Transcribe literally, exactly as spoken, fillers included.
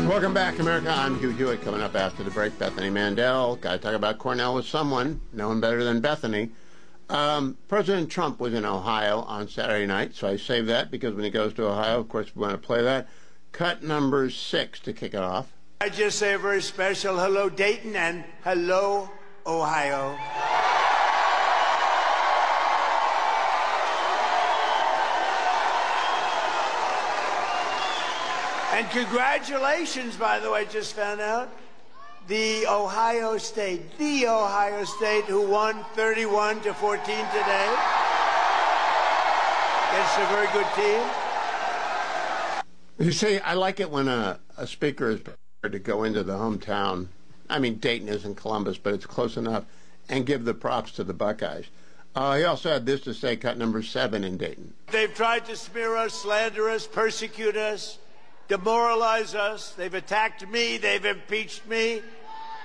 Welcome back, America. I'm Hugh Hewitt. Coming up after the break, Bethany Mandel. Got to talk about Cornell with someone, no one better than Bethany. Um, President Trump was in Ohio on Saturday night, so I saved that because when he goes to Ohio, of course, we want to play that. Cut number six to kick it off. I just say a very special hello, Dayton, and hello, Ohio. And congratulations, by the way, just found out, the Ohio State, the Ohio State, who won thirty-one to fourteen today against a very good team. You see, I like it when a, a speaker is prepared to go into the hometown. I mean, Dayton isn't Columbus, but it's close enough, and give the props to the Buckeyes. Uh, he also had this to say, cut number seven in Dayton. They've tried to smear us, slander us, persecute us, demoralize us. They've attacked me. They've impeached me.